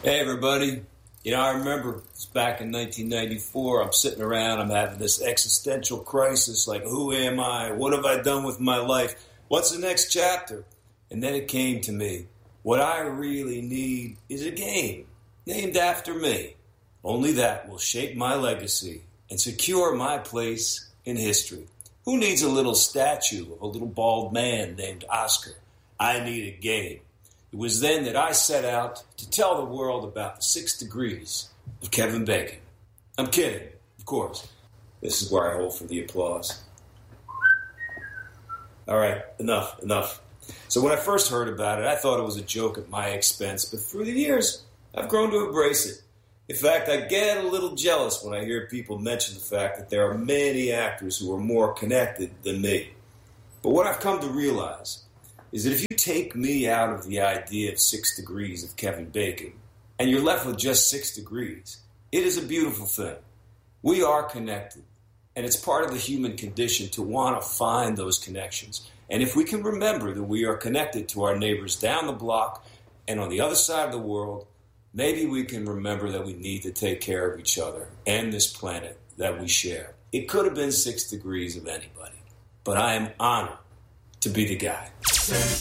Hey, everybody. I remember it's back in 1994. I'm sitting around. I'm having this existential crisis like, who am I? What have I done with my life? What's the next chapter? And then it came to me. What I really need is a game named after me. Only that will shape my legacy and secure my place in history. Who needs a little statue of a little bald man named Oscar? I need a game. It was then that I set out to tell the world about the 6 degrees of Kevin Bacon. I'm kidding, of course. This is where I hold for the applause. All right, enough. So when I first heard about it, I thought it was a joke at my expense, but through the years, I've grown to embrace it. In fact, I get a little jealous when I hear people mention the fact that there are many actors who are more connected than me. But what I've come to realize is that if you take me out of the idea of 6 degrees of Kevin Bacon, and you're left with just 6 degrees, it is a beautiful thing. We are connected, and it's part of the human condition to want to find those connections. And if we can remember that we are connected to our neighbors down the block and on the other side of the world, maybe we can remember that we need to take care of each other and this planet that we share. It could have been 6 degrees of anybody, but I am honored to be the guy.